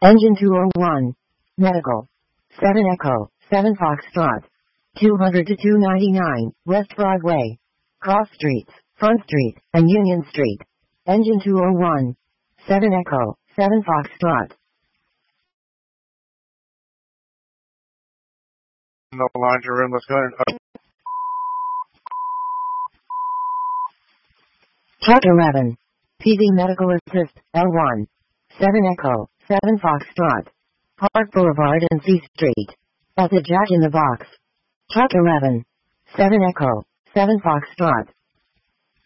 Engine 201. Medical. 7 Echo, 7 Foxtrot. 200 to 299, West Broadway. Cross Streets, Front Street, and Union Street. Engine 201. 7 Echo, 7 Foxtrot. No laundry room, let's go ahead. Truck 11. PD Medical Assist, L1. 7 Echo, 7 Foxtrot. Park Boulevard and C Street. At the Jack in the Box. Truck 11. 7 Echo, 7 Foxtrot.